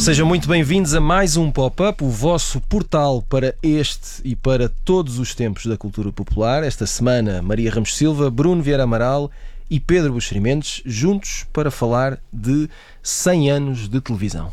Sejam muito bem-vindos a mais um Pop-Up, o vosso portal para este e para todos os tempos da cultura popular. Esta semana, Maria Ramos Silva, Bruno Vieira Amaral e Pedro Buxeri Mendes, juntos para falar de 100 anos de televisão.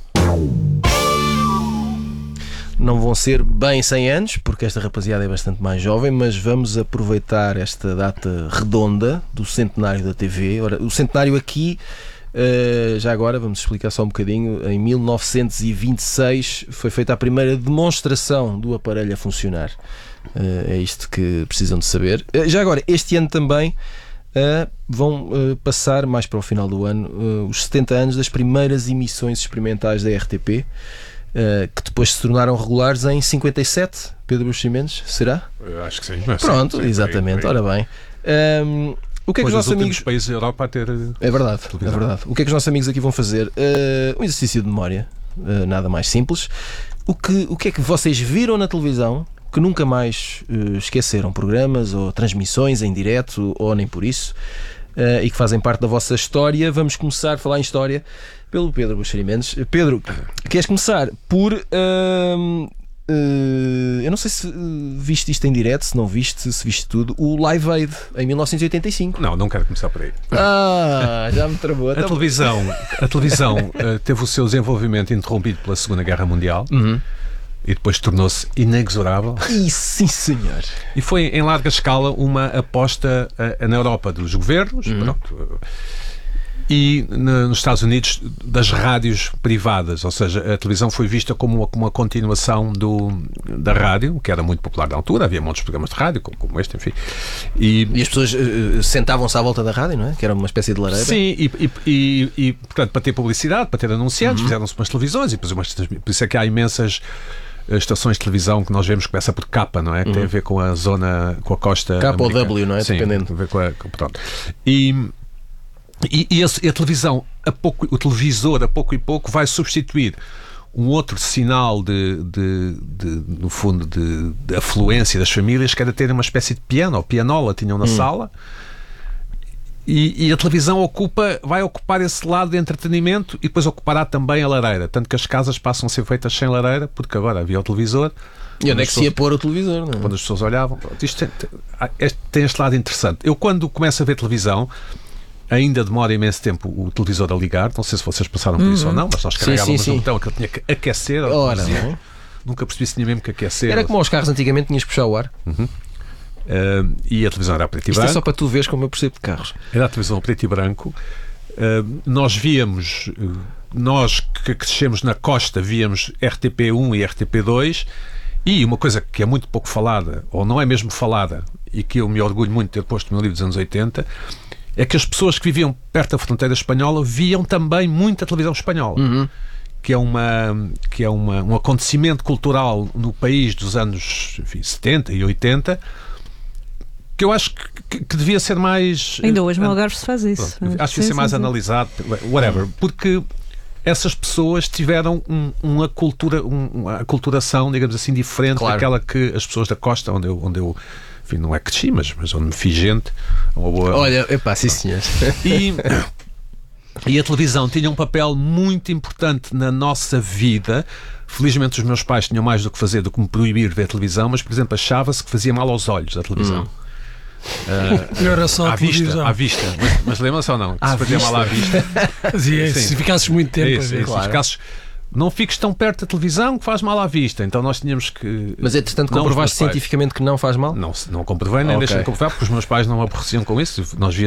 Não vão ser bem 100 anos, porque esta rapaziada é bastante mais jovem, mas vamos aproveitar esta data redonda do centenário da TV. Ora, o centenário aqui, já agora vamos explicar só um bocadinho. Em 1926 foi feita a primeira demonstração do aparelho a funcionar. É isto que precisam de saber. Já agora, este ano também vão passar, mais para o final do ano, os 70 anos das primeiras emissões experimentais da RTP, que depois se tornaram regulares em 57. Pedro Buxeri Mendes, será? Eu acho que sim. Pronto, sim, exatamente. Ora bem, o que é que os nossos amigos... países da Europa a ter... É verdade. O que é que os nossos amigos aqui vão fazer? Um exercício de memória, nada mais simples. O que é que vocês viram na televisão que nunca mais esqueceram? Programas ou transmissões em direto ou nem por isso, e que fazem parte da vossa história. Vamos começar a falar em história pelo Pedro Buxeri Mendes. Pedro, queres começar por... eu não sei se viste isto em direto, se não viste, se viste tudo, o Live Aid em 1985. Não quero começar por aí. Já me travou. A televisão teve o seu desenvolvimento interrompido pela Segunda Guerra Mundial. E depois tornou-se inexorável. Sim, senhor. E foi em larga escala uma aposta na Europa dos governos, pronto, e nos Estados Unidos das rádios privadas. Ou seja, a televisão foi vista como uma continuação da rádio, que era muito popular na altura. Havia muitos programas de rádio, como este, enfim. E as pessoas sentavam-se à volta da rádio, não é? Que era uma espécie de lareira. Sim, e portanto, para ter publicidade, para ter anunciantes, fizeram-se umas televisões, e depois por isso é que há imensas estações de televisão que nós vemos, começa por K, não é? Que tem a ver com a zona, com a costa K ou W, não é? Sim, dependendo. Tem a ver com pronto. E a televisão, o televisor, a pouco e pouco, vai substituir um outro sinal no fundo, de afluência das famílias, que era ter uma espécie de piano ou pianola, tinham na sala. E a televisão vai ocupar esse lado de entretenimento e depois ocupará também a lareira. Tanto que as casas passam a ser feitas sem lareira, porque agora havia o televisor. E onde é que se ia pôr o televisor? Não é? Quando as pessoas olhavam. Isto tem este lado interessante. Eu, quando começo a ver televisão, ainda demora imenso tempo o televisor a ligar. Não sei se vocês passaram por isso ou não, mas nós carregávamos um botão que ele tinha que aquecer. Ora, não. Nunca percebi se tinha mesmo que aquecer. Era como aos carros antigamente, tinhas que puxar o ar. E a televisão era a preto e branco. Isto é só para tu veres como eu percebo de carros. Era a televisão a preto e branco. Nós víamos, nós que crescemos na costa, víamos RTP1 e RTP2. E uma coisa que é muito pouco falada, ou não é mesmo falada, e que eu me orgulho muito de ter posto no meu livro dos anos 80, é que as pessoas que viviam perto da fronteira espanhola viam também muita televisão espanhola. Que é um acontecimento cultural no país dos anos 70 e 80, que eu acho que devia ser mais... Ainda hoje no Algarve se faz isso. Pronto, acho que devia ser mais analisado, whatever, porque essas pessoas tiveram uma aculturação, digamos assim, diferente daquela que as pessoas da costa, onde eu enfim, não é que cresci, mas onde me fiz gente. Uma boa... Olha, sim senhor. E a televisão tinha um papel muito importante na nossa vida. Felizmente os meus pais tinham mais do que fazer do que me proibir ver televisão, mas, por exemplo, achava-se que fazia mal aos olhos a televisão. Era só a televisão. À vista. Mas lembra-se ou não? Que se fazia mal à vista. Se ficasses muito tempo a ver. Claro. Não fiques tão perto da televisão que faz mal à vista. Então nós tínhamos que... Mas entretanto comprovaste cientificamente que não faz mal? Não comprovei, nem deixei de comprovar, porque os meus pais não me aborreciam com isso. Nós